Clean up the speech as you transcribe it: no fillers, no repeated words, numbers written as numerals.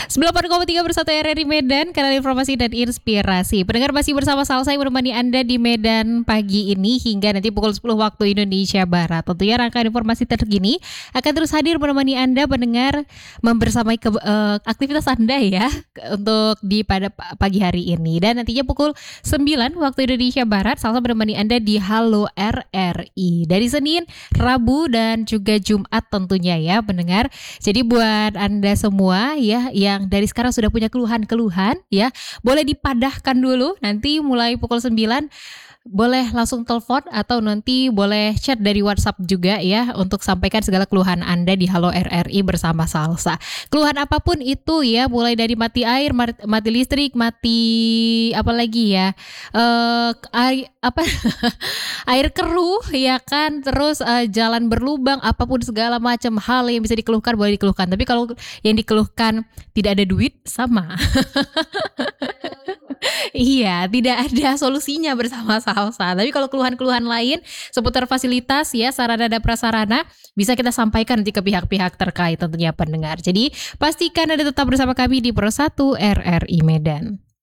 94,3 Bersatu RRI Medan, kanal informasi dan inspirasi. Pendengar masih bersama Salsa yang menemani Anda di Medan pagi ini hingga nanti pukul 10 waktu Indonesia Barat. Tentunya rangkaian informasi terkini akan terus hadir menemani Anda pendengar membersamai aktivitas Anda ya untuk di pada pagi hari ini. Dan nantinya pukul 9 waktu Indonesia Barat, Salsa menemani Anda di Halo RRI. Dari Senin, Rabu dan juga Jumat tentunya ya pendengar. Jadi buat Anda semua ya yang dari sekarang sudah punya keluhan-keluhan ya, boleh dipadahkan dulu, nanti mulai pukul 9 boleh langsung telepon atau nanti boleh chat dari WhatsApp juga ya untuk sampaikan segala keluhan Anda di Halo RRI bersama Salsa. Keluhan apapun itu ya, mulai dari mati air, mati listrik, mati apa lagi ya, air keruh ya kan, terus jalan berlubang, apapun segala macam hal yang bisa dikeluhkan boleh dikeluhkan. Tapi kalau yang dikeluhkan tidak ada duit sama. Iya, tidak ada solusinya bersama Salsa. Tapi kalau keluhan-keluhan lain seputar fasilitas ya, sarana dan prasarana bisa kita sampaikan nanti ke pihak-pihak terkait tentunya pendengar. Jadi pastikan Anda tetap bersama kami di Pro 1 RRI Medan.